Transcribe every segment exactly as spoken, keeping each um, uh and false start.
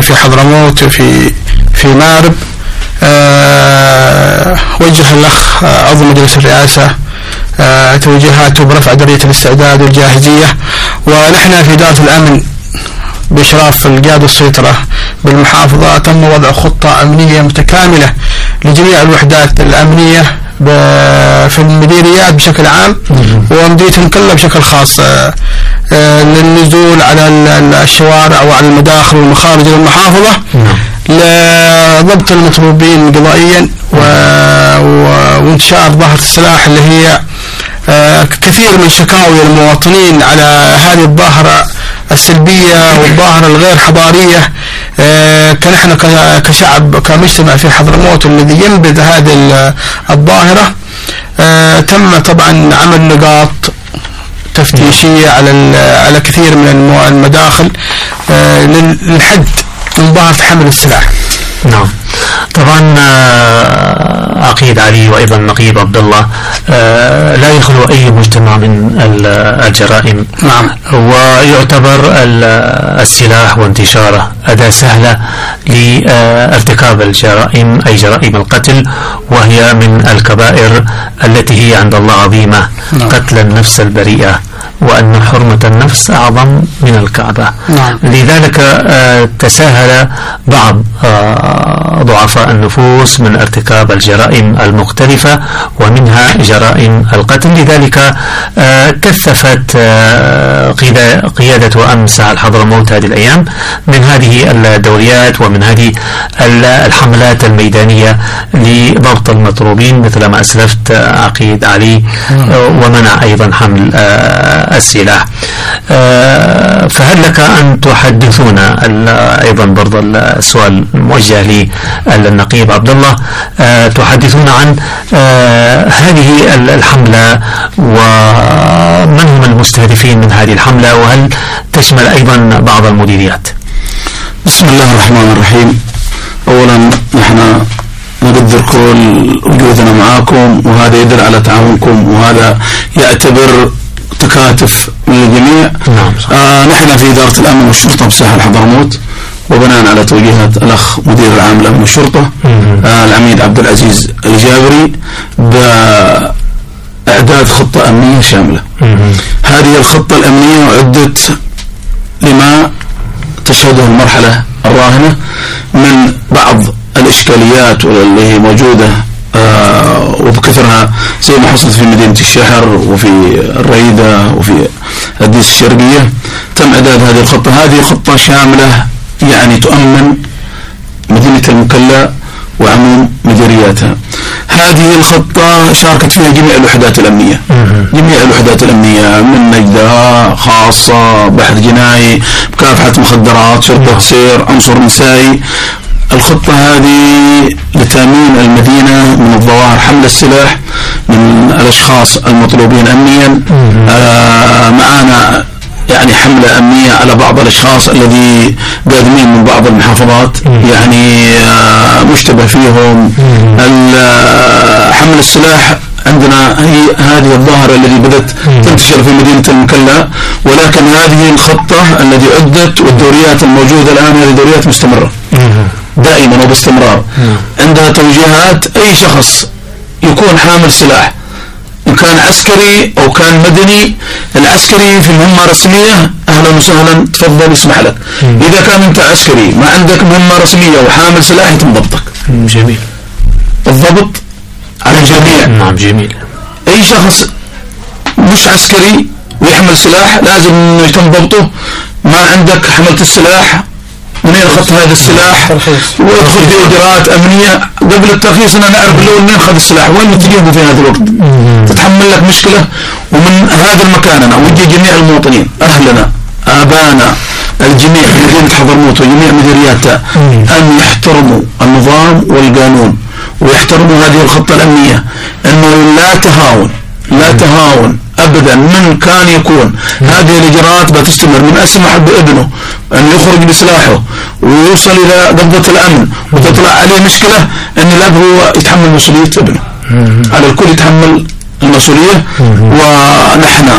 في حضرموت في في مارب أه وجه الأخ عضو مجلس الرئاسة أه توجيهاته برفع درجة الاستعداد والجاهزية. ونحن في إدارة الأمن بإشراف القيادة السيطرة بالمحافظة تم وضع خطة أمنية متكاملة لجميع الوحدات الأمنية في المديريات بشكل عام ومديريتهم كلها بشكل خاص للنزول على الشوارع وعلى المداخل والمخارج للمحافظة لضبط المطلوبين قضائيا وانتشار ظاهرة السلاح اللي هي كثير من شكاوي المواطنين على هذه الظاهرة السلبية والظاهرة الغير حضارية. كنحن كشعب كمجتمع في حضرموت الذي ينبذ هذه الظاهرة تم طبعا عمل نقاط تفتيشية على على كثير من المداخل للحد من ظاهرة حمل السلاح. نعم طبعا عقيد علي وأيضا نقيب عبد الله لا يخلو أي مجتمع من الجرائم. نعم. ويعتبر السلاح وانتشاره أداة سهلة لارتكاب الجرائم أي جرائم القتل وهي من الكبائر التي هي عند الله عظيمة. نعم. قتل النفس البريئة وأن حرمة النفس أعظم من الكعبة. نعم. لذلك تساهل بعض ضعفاء النفوس من ارتكاب الجرائم المختلفة ومنها جرائم القتل. لذلك كثفت قيادة أمن ساحل حضرموت هذه الأيام من هذه الدوريات ومن هذه الحملات الميدانية لضبط المطلوبين مثل ما أسلفت عقيد علي ومنع أيضا حمل السلاح. فهل لك أن تحدثونا أيضا برضو السؤال موجه للنقيب عبد الله تحدثونا عن هذه الحملة ومن هم المستهدفين من هذه الحملة وهل تشمل أيضا بعض المديريات؟ بسم الله الرحمن الرحيم. أولا نحن نقدر كل وجودنا معاكم وهذا يدل على تعاونكم وهذا يعتبر تكاتف من الجميع. نعم. آه نحن في إدارة الأمن والشرطة بساحل حضرموت وبناء على توجيهات الأخ مدير العام الأمن والشرطة آه العميد عبد العزيز الجابري بإعداد خطة أمنية شاملة. هذه الخطة الأمنية أعدت لما تشهده المرحلة الراهنة من بعض الإشكاليات اللي هي موجودة آه وبكثرها زي ما حصلت في مدينة الشحر وفي الريدة وفي الديس الشرقية. تم إعداد هذه الخطة. هذه خطة شاملة يعني تؤمن مدينة المكلا وعموم مديرياتها. هذه الخطة شاركت فيها جميع الوحدات الأمنية جميع الوحدات الأمنية من نجدة خاصة بحث جنائي مكافحة مخدرات شرطة سير عنصر نسائي. الخطة هذه لتأمين المدينة من الظواهر حمل السلاح من الأشخاص المطلوبين أمنيا. آه معنا يعني حملة أمنية على بعض الأشخاص الذي قادمين من بعض المحافظات يعني آه مشتبه فيهم. حمل السلاح عندنا هي هذه الظاهرة التي بدأت تنتشر في مدينة المكلا ولكن هذه الخطة التي عدت والدوريات الموجودة الآن هذه دوريات مستمرة دائما وباستمرار. عندها توجيهات أي شخص يكون حامل سلاح إن كان عسكري أو كان مدني. العسكري في مهمة رسمية أهلا وسهلا تفضل يسمح لك. إذا كان أنت عسكري ما عندك مهمة رسمية وحامل سلاح يتم ضبطك. جميل. الضبط على الجميع. نعم جميل. أي شخص مش عسكري ويحمل سلاح لازم يتم ضبطه. ما عندك حملت السلاح منين أخذت هذا السلاح ويدخل في إجراءات أمنية قبل الترخيص أنا نعرف الأول منين أخذ السلاح وين متجهه في هذا الوقت. تتحمل لك مشكلة. ومن هذا المكان أنا أوجه جميع المواطنين أهلنا آبانا الجميع في مدينة حضرموت وجميع مديرياتها أن يحترموا النظام والقانون ويحترموا هذه الخطة الأمنية أنه لا تهاون لا تهاون أبدا من كان يكون. هذه الإجراءات بتستمر من أسمح بابنه أن يخرج بسلاحه ويوصل إلى قبضة الأمن وتطلع عليه مشكلة أن الأب هو يتحمل مسؤولية ابنه. على الكل يتحمل المسؤولية. ونحن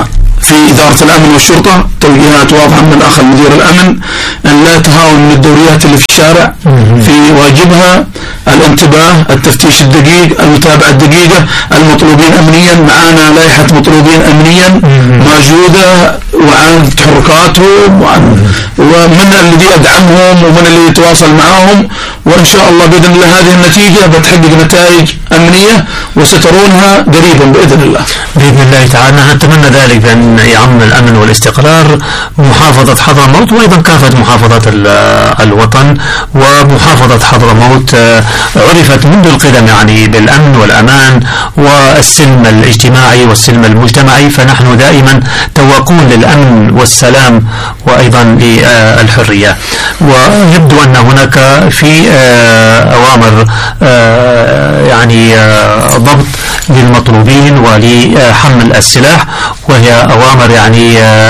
في إدارة الأمن والشرطة توجيهات واضحة من الأخ المدير الأمن أن لا تهاون من الدوريات اللي في الشارع في واجبها، الانتباه، التفتيش الدقيق، المتابعة الدقيقة، المطلوبين أمنيا. معنا لائحة مطلوبين أمنيا موجودة وعن تحركاتهم وعن ومن الذي يدعمهم ومن اللي يتواصل معهم، وإن شاء الله بإذن الله هذه النتيجة بتحقق نتائج أمنية وسترونها قريبا بإذن الله. بإذن الله تعالى نتمنى ذلك بأن يعم الأمن والاستقرار محافظة حضرموت وأيضا كافة محافظات الوطن. ومحافظة حضرموت عرفت منذ القدم يعني بالأمن والأمان والسلم الاجتماعي والسلم المجتمعي، فنحن دائما تواقون للأمن والسلام وأيضا للحرية. ويبدو أن هناك في أوامر يعني ضبط للمطلوبين ولحمل السلاح، وهي أوامر يعني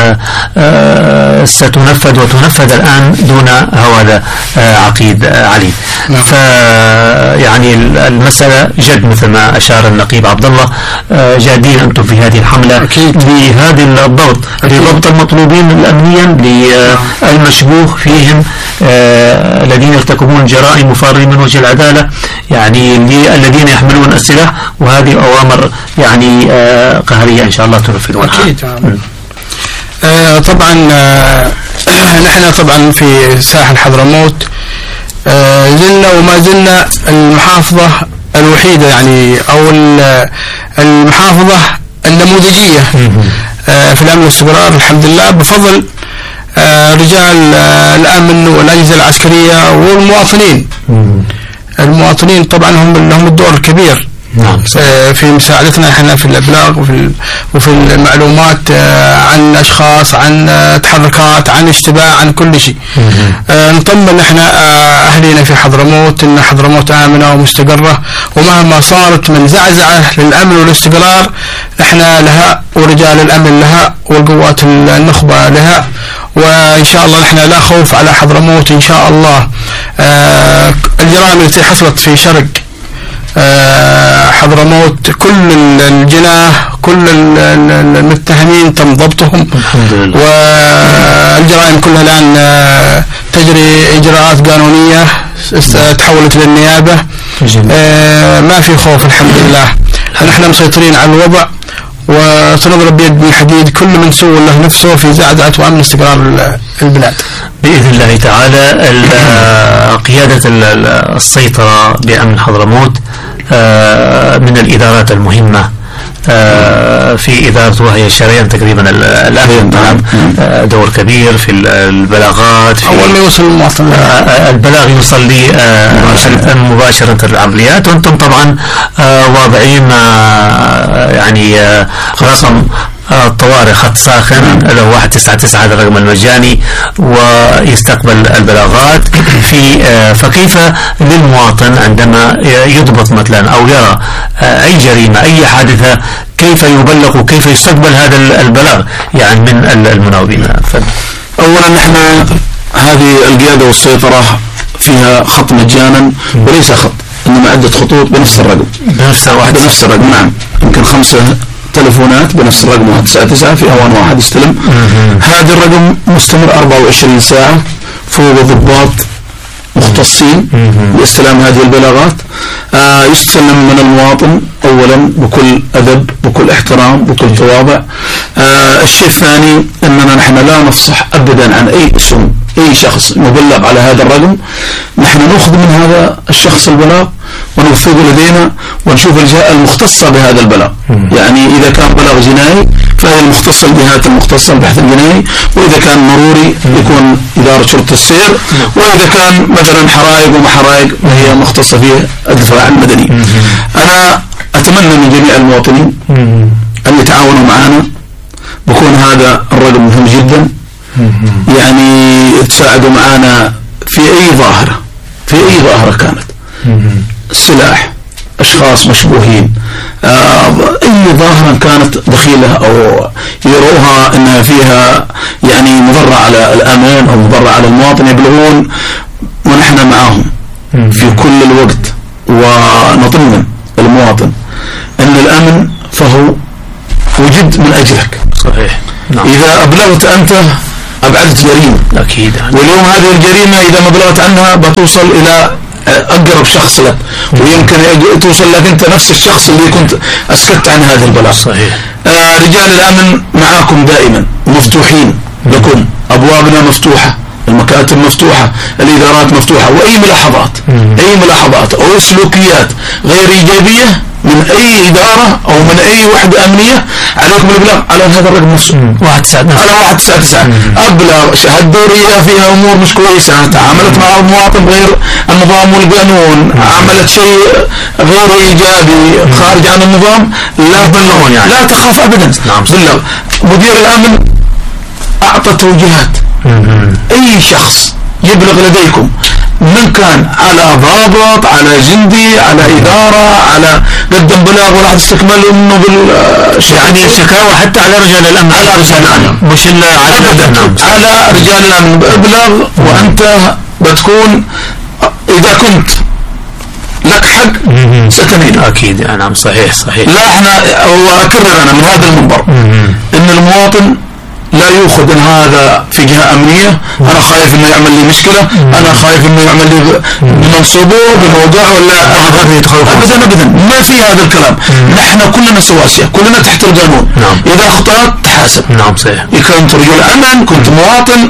ستنفذ وتنفذ الآن دون هوادة عقيد علي. فيعني المسألة جد مثل ما أشار النقيب عبد الله، جادين أنتم في هذه الحملة لهذا الضبط لضبط المطلوبين الأمنيا للمشبوه فيهم الذين يرتكبون جرائم مفارين من وجه العدالة، يعني الذين يحملون السلاح، وهذه أوامر يعني قهرية إن شاء الله تنفذونها. أكيد. آه طبعا آه نحن طبعا في ساحل حضرموت آه زلنا وما زلنا المحافظة الوحيدة يعني أو المحافظة النموذجية آه في الأمن والاستقرار الحمد لله، بفضل آه رجال آه الأمن والأجهزة العسكرية والمواطنين. المواطنين طبعا هم لهم الدور الكبير نعم. في مساعدتنا احنا في الابلاغ وفي وفي المعلومات عن اشخاص، عن تحركات، عن اشتباه، عن كل شيء. نطمن احنا اهلينا في حضرموت ان حضرموت امنه ومستقره، ومهما صارت من زعزعه للامن والاستقرار احنا لها ورجال الامن لها والقوات النخبه لها، وان شاء الله احنا لا خوف على حضرموت ان شاء الله. الجرائم التي حصلت في شرق حضرموت كل الجناه كل المتهمين تم ضبطهم الحمد لله، والجرائم كلها الآن تجري إجراءات قانونية تحولت للنيابة. ما في خوف الحمد لله، نحن مسيطرين على الوضع وسنضرب بيد من حديد كل من سوى له نفسه في زعزعة وأمن استقرار البلاد بإذن الله تعالى. قيادة السيطرة بأمن حضرموت من الإدارات المهمة في إدارة وهي الشريان تقريبا الأمن دور كبير في البلاغات، في أول ما يوصل المواطن البلاغ يوصل لي مباشرة العمليات، وأنتم طبعا واضعين يعني رقم الطوارئ خط ساخن اللي هو واحد تسعة تسعة هذا الرقم المجاني ويستقبل البلاغات في. فكيف للمواطن عندما يضبط مثلا أو يرى أي جريمة أي حادثة كيف يبلغ وكيف يستقبل هذا البلاغ يعني من المناوبين؟ أولا نحن هذه القيادة والسيطرة فيها خط مجانا وليس خط، إنما عدة خطوط بنفس الرقم بنفس واحد بنفس الرقم. نعم يمكن خمسة تلفونات بنفس الرقم واحد تسعة تسعة في أوان واحد يستلم. هذا الرقم مستمر أربعة وعشرين ساعة، فوق ضباط مختصين لاستلام هذه البلاغات. آه يستلم من المواطن أولا بكل أدب بكل احترام بكل تواضع. آه الشيء الثاني أننا نحن لا نفصح أبدا عن أي اسم أي شخص مبلغ على هذا الرقم، نحن نأخذ من هذا الشخص البلاغ ونوثقه لدينا ونشوف الجهة المختصة بهذا البلاغ. يعني إذا كان بلاغ جنائي فهي المختصة الجهات المختصة بالبحث الجنائي، وإذا كان مروري يكون إدارة شرطة السير، وإذا كان مثلا حرائق وما حرائق وهي مختصة في الدفاع المدني. أنا أتمنى من جميع المواطنين أن يتعاونوا معنا، بكون هذا الرقم مهم جدا، يعني تساعدوا معنا في أي ظاهرة في أي ظاهرة كانت، سلاح، أشخاص مشبوهين، آه، أي ظاهرة كانت دخيلة أو يروها أنها فيها يعني مضرة على الأمان أو مضرة على المواطن يبلغون، ونحن معهم في كل الوقت ونطمن المواطن أن الأمن فهو وجد من أجلك. صحيح. إذا أبلغت أنت أبعدت جريمة أكيد. واليوم هذه الجريمة إذا ما بلغت عنها بتوصل إلى أقرب شخص لك، ويمكن توصل لك أنت نفس الشخص اللي كنت أسكت عن هذا البلاغ. صحيح. آه رجال الأمن معاكم دائما مفتوحين لكم، أبوابنا مفتوحة، المكاتب مفتوحة، الإدارات مفتوحة، وأي ملاحظات مم. أي ملاحظات أو سلوكيات غير إيجابية من أي إدارة أو من أي وحدة أمنية عليكم الإبلاغ على هذا الرقم نفسه واحد تسعة على واحد تسعة تسعة. أبلغ شهادة دورية فيها أمور مش كويسة، تعاملت مع المواطن غير النظام والقانون، عملت شيء غير إيجابي خارج عن النظام، لا تبلغون يعني لا تخاف أبدا. نعم. بلغ. مدير الأمن أعطى توجيهات أي شخص يبلغ لديكم من كان على ضابط، على جندي، على إدارة، على قدم بلاغ ولا استكمال انه بالشيء يعني الشكاوى حتى على رجال الامن، على رجال الامن مش الا على الامن، على رجال الامن ابلغ، وانت بتكون اذا كنت لك حق ستنين. اكيد. نعم. صحيح صحيح. لا احنا واكرر انا من هذا المنبر ان المواطن لا يؤخذ ان هذا في جهة امنية، انا خايف انه يعمل لي مشكلة، انا خايف انه يعمل لي بمنصوبه بموضوع ولا ابدا ابدا، ما في هذا الكلام. نحن كلنا سواسية، كلنا تحت القانون. نعم. اذا اخطأت تحاسب. نعم صحيح. كنت رجل امن، كنت مواطن،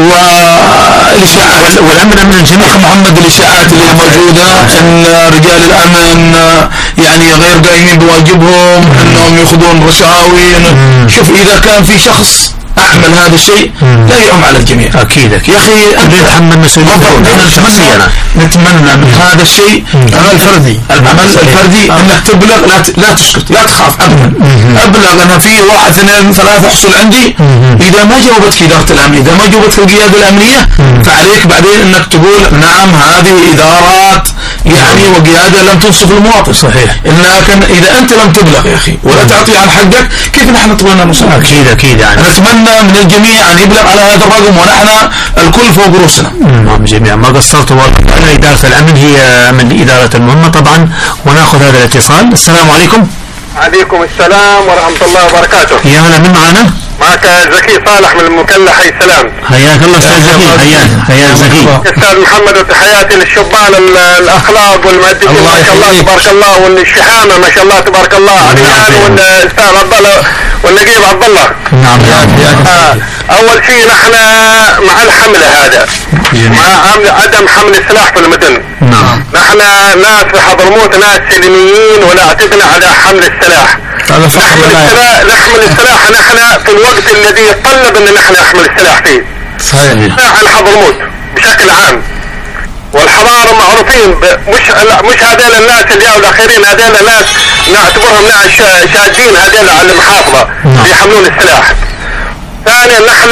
والاشاعات والامن امن الجميع. اخ محمد الاشاعات اللي موجودة ان رجال الامن يعني غير قايمين بواجبهم، انهم ياخذون رشاوي. شوف اذا كان في شخص أعمل هذا الشيء لا يعم على الجميع. أكيد أكيد. يا أخي أنت نتحمل مسؤوليته. نتمنى نتمنى من هذا الشيء العمل الفردي العمل الفردي أنك تبلغ، لا لا تسكت، لا تخاف أبدا. أبلغ أنا في واحد اثنين ثلاثة حصل عندي. إذا ما جاوبتك إدارة الأمن، إذا ما جاوبتك القيادة الأمنية، فعليك بعدين أنك تقول نعم هذه إدارات يعني وقيادة لم تنصف المواطن. صحيح. لكن إذا أنت لم تبلغ يا أخي ولا تعطي عن حقك، كيف نحن نتمنى نصف؟ أكيد أكيد. يعني نتمنى من الجميع أن يبلغ على هذا الرقم، ونحن الكل فوق رؤوسنا. نعم جميعا ما قصرتوا. إدارة الأمن هي من إدارة المهمة طبعا. ونأخذ هذا الاتصال. السلام عليكم. عليكم السلام ورحمة الله وبركاته. يا هلا، من معنا؟ معك زكي صالح من المكلا. حي السلام. حياك الله أستاذ زكي. حياك حياك زكي. أستاذ محمد، وتحياتي للشبان الأخلاق والمؤدبين ما شاء الله تبارك الله، والشحامة ما شاء الله تبارك الله، عليان والأستاذ عبد الله والنقيب عبد الله. نعم. آه. أول شيء نحن مع الحملة هذا، مع عدم حمل السلاح في المدن. نعم. نحن ناس في حضرموت ناس سلميين ولا اعتدنا على حمل السلاح. هذا نحمل السلاح نحمل السلاح نحن في الوقت الذي يتطلب ان نحن نحمل السلاح فيه. صحيح. عن حضرموت بشكل عام والحضارة معروفين، مش مش هذول الناس اللي او الاخرين، هذول الناس نعتبرهم ناس شادين، هذول على المحافظة بيحملون السلاح. ثانيا نحن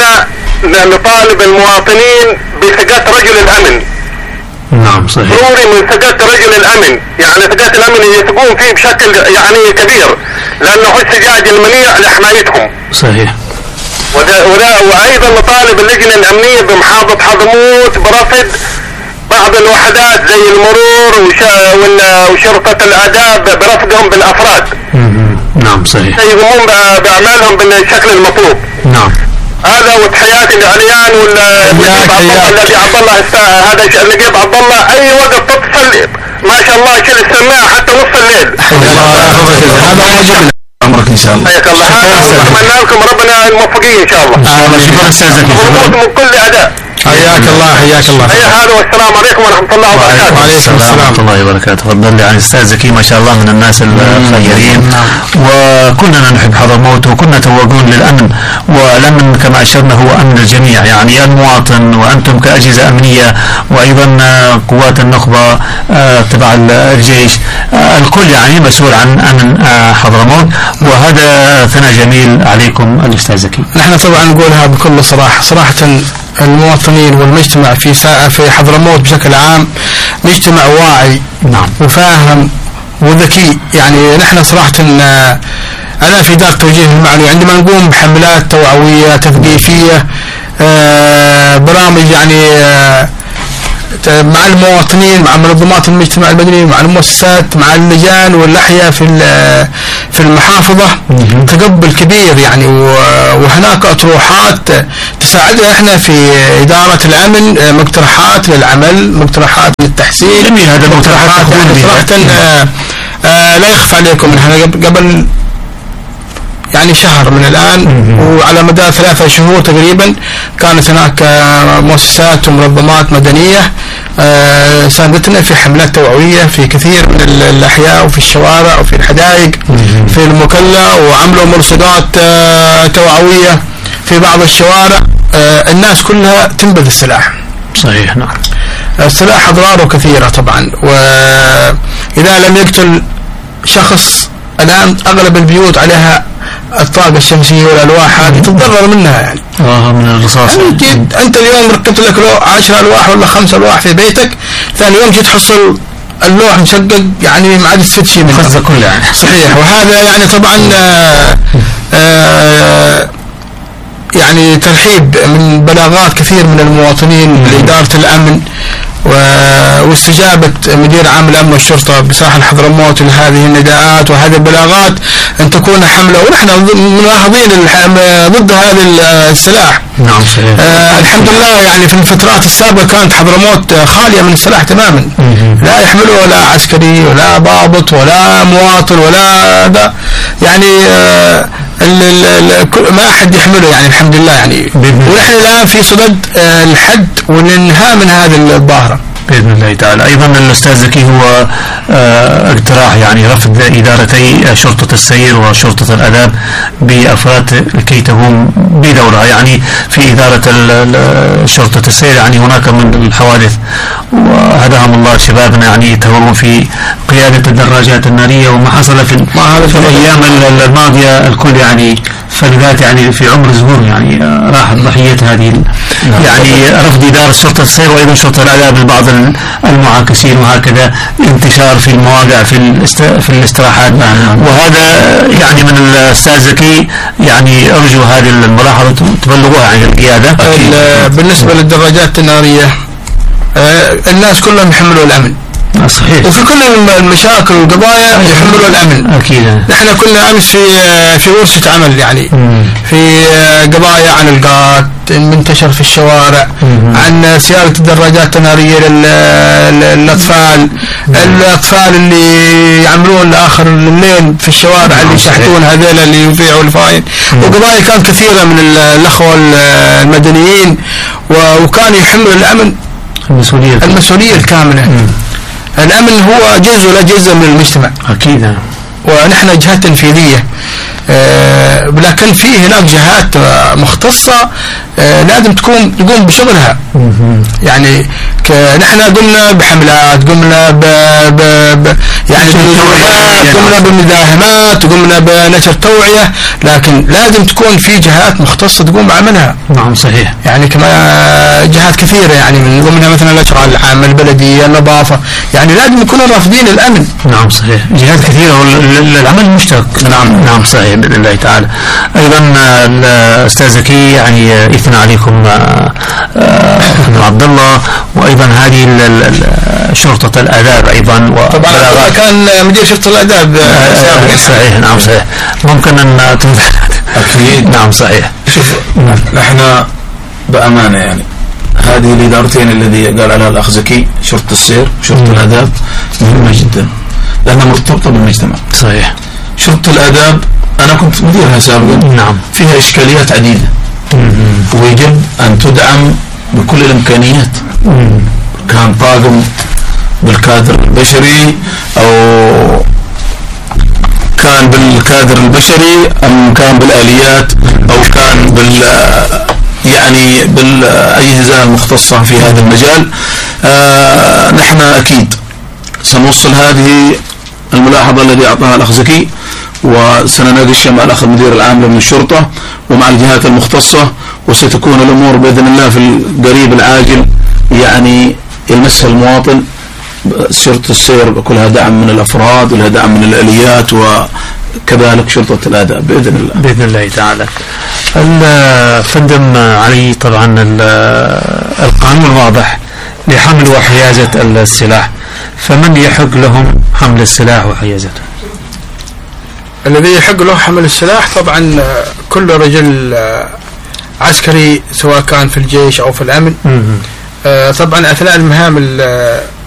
نطالب المواطنين بثقة رجل الامن. نعم صحيح. ضروري من ثقة رجل الامن، يعني ثقة الامن يثقون فيه بشكل يعني كبير، لانه هو السجاج المنيع لحمايتهم. صحيح. وده وده وايضا نطالب اللجنة الامنية بمحافظة حضرموت برفض بعض الوحدات زي المرور وشرطة الاداب برفضهم بالافراد. نعم صحيح. يقومون باعمالهم بالشكل المطلوب. نعم. هذا وتحياتي لعليان والنقيب عبد الله الذي عبد الله هذا النقيب عبد الله اي وقت تتصل ما شاء الله يشيل السماعه حتى نص الليل. هذا رجل امرك ان شاء الله. حياك الله. اتمنى لكم ربنا الموفقين ان شاء الله. شكرا استاذ زكي. من كل اداء. حياك الله حياك الله. هي هذا، والسلام عليكم ورحمه الله وبركاته. وعليكم السلام ورحمه الله وبركاته. تفضل. يعني الاستاذ زكي ما شاء الله من الناس الخيرين، وكلنا نحب حضرموت وكنا توقون للامن، والامن كما اشرنا هو امن الجميع، يعني المواطن وانتم كاجهزه امنيه وايضا قوات النخبه تبع الجيش، الكل يعني مسؤول عن امن حضرموت، وهذا ثناء جميل عليكم الاستاذ زكي. نحن طبعا نقولها بكل صراحه صراحه المواطنين والمجتمع في في حضرموت بشكل عام مجتمع واعي. نعم. وفاهم وذكي. يعني نحن صراحة أنا في دار توجيه المعنوي عندما نقوم بحملات توعوية تثقيفية برامج يعني مع المواطنين، مع منظمات المجتمع المدني، مع المؤسسات، مع اللجان واللحية في في المحافظة تقبل كبير يعني، وهناك أطروحات تساعدنا احنا في إدارة الأمن، مقترحات للعمل، مقترحات للتحسين. جميل، هذا المقترحات صراحة لا يخفى عليكم انها قبل يعني شهر من الآن وعلى مدار ثلاثة شهور تقريبا كانت هناك مؤسسات ومنظمات مدنية ساندتنا في حملات توعوية في كثير من الأحياء وفي الشوارع وفي الحدائق في المكلا، وعملوا ملصقات توعوية في بعض الشوارع. الناس كلها تنبذ السلاح. صحيح، نعم. السلاح أضراره كثيرة طبعا، وإذا لم يقتل شخص الآن أغلب البيوت عليها الطاقة الشمسية والألواح هذه تتضرر منها يعني. آه من الرصاص. يعني جيت أنت اليوم ركبت لك لو عشر ألواح ولا خمس ألواح في بيتك، ثاني يوم جيت تحصل اللوح مشقق يعني ما عاد تفيد شيء منه. خزة كلها يعني. صحيح. وهذا يعني طبعا آآ آآ يعني ترحيب من بلاغات كثير من المواطنين لإدارة الأمن واستجابة مدير عام الأمن والشرطة بساحل حضرموت لهذه النداءات وهذه البلاغات أن تكون حملة، ونحن ملاحظين ضد هذا السلاح. نعم صحيح. آه الحمد لله يعني في الفترات السابقة كانت حضرموت خالية من السلاح تماما، لا يحمله ولا عسكري ولا ضابط ولا مواطن ولا هذا يعني آه ال ال ما أحد يحمله يعني الحمد لله يعني. ونحن الآن في صدد آه الحد والانهاء من هذه الظاهرة بإذن الله تعالى. أيضا الأستاذ زكي هو اقتراح يعني رفض إدارتي شرطة السير وشرطة الآداب بأفراد لكي تقوم بدورها يعني في إدارة شرطة السير. يعني هناك من الحوادث وهداهم الله شبابنا يعني يتهورون في قيادة الدراجات النارية، وما حصل في, في الأيام الماضية الكل يعني فلذات يعني في عمر زهور يعني راحت ضحية هذه يعني رفض إدارة شرطة السير وأيضا شرطة الآداب لبعض المعاكسين، وهكذا انتشار في المواقع في الاست... في الاستراحات. وهذا يعني من الأستاذ زكي يعني أرجو هذه الملاحظة تبلغوها عن القيادة. بالنسبة للدراجات النارية الناس كلهم يحملوا الأمن. صحيح. وفي كل المشاكل والقضايا يحملوا الأمن. أكيد. نحن كنا أمس في في ورشة عمل يعني مم. في قضايا عن القات منتشر في الشوارع، مم. عن سيارة الدراجات النارية للأطفال، الأطفال اللي يعملون لآخر الليل في الشوارع اللي يشحتون هذول اللي يبيعوا الفاين، وقضايا كانت كثيرة من الأخوة المدنيين وكانوا يحملوا الأمن المسؤولية المسؤولية الكاملة. مم. الأمن هو جزء ولا جزء من المجتمع. أكيد. ونحن جهات تنفيذية آه لكن في هناك جهات مختصة آه لازم تكون تقوم بشغلها. يعني نحن قمنا بحملات، قمنا ب ب ب يعني قمنا بمداهمات، قمنا بنشر توعية، لكن لازم تكون في جهات مختصة تقوم بعملها. نعم صحيح. يعني كما جهات كثيرة يعني من ضمنها مثلا الأشغال العامة، البلدية، النظافة، يعني لازم يكونوا رافضين الأمن. نعم صحيح. جهات كثيرة والعمل مشترك. نعم نعم صحيح بإذن الله تعالى. أيضا الأستاذ زكي يعني يثنى عليكم عبد الله، وأيضا هذه شرطة الآداب أيضا. طبعا كان مدير شرطة الآداب سابقا. صحيح. نعم صحيح. ممكن أن تنفع. أكيد. نعم صحيح. شوف نحن بأمانة يعني هذه الإدارتين الذي قال عليها الأخ زكي، شرطة السير وشرطة الآداب، مهمة جدا لأنها مرتبطة بالمجتمع. صحيح. شرطة الآداب أنا كنت مديرها سابقا. نعم. فيها إشكاليات عديدة ويجب أن تدعم بكل الإمكانيات. مم. كان طاقم بالكادر البشري أو كان بالكادر البشري أم كان بالآليات أو كان بال يعني بالأجهزة المختصة في هذا المجال. آه نحن أكيد سنوصل هذه الملاحظة التي أعطاها الأخ زكي، وسنناقشها مع الأخ المدير العام من الشرطة ومع الجهات المختصة، وستكون الأمور بإذن الله في القريب العاجل يعني يلمسها المواطن. شرطة السير كلها دعم من الأفراد ولها دعم من الآليات، وكذلك شرطة الآداب بإذن الله بإذن الله تعالى. الفندم علي طبعا القانون واضح لحمل وحيازة السلاح، فمن يحق لهم حمل السلاح وحيازته؟ الذي يحق له حمل السلاح طبعا كل رجل عسكري سواء كان في الجيش أو في الأمن. طبعا أثناء المهام